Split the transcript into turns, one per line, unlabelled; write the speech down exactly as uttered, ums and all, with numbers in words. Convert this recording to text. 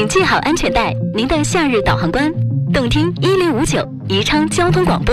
请系好安全带，您的夏日导航官。动听一零五九，宜昌交通广播。